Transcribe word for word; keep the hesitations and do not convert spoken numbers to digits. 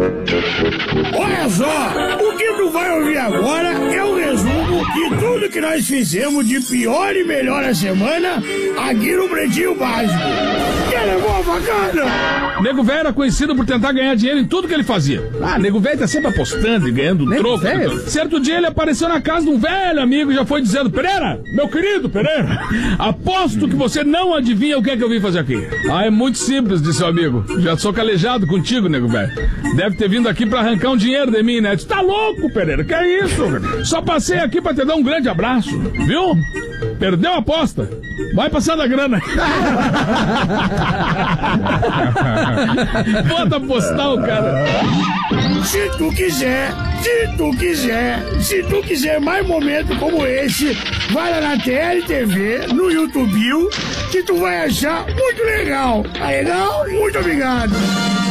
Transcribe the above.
Olha só, o que tu vai ouvir agora é o resumo de tudo que nós fizemos de pior e melhor a semana aqui no Pretinho Básico. Quem levou a facada? Nego Velho era conhecido por tentar ganhar dinheiro em tudo que ele fazia. Ah, Nego Velho tá sempre apostando e ganhando Nego troco. Velho? Certo dia ele apareceu na casa de um velho amigo e já foi dizendo: Pereira, meu querido Pereira, aposto que você não adivinha o que é que eu vim fazer aqui. Ah, é muito simples, disse o amigo. Já sou calejado contigo, Nego Velho. Deve ter vindo aqui pra arrancar um dinheiro de mim, né? Tu tá louco, Pereira, que é isso? Só passei aqui pra te dar um grande abraço, viu? Perdeu a aposta. Vai passando a grana. Bota postal, cara. Se tu quiser, se tu quiser, se tu quiser mais momentos como esse, vai lá na T L T V, no YouTube, que tu vai achar muito legal. Tá legal? Muito obrigado.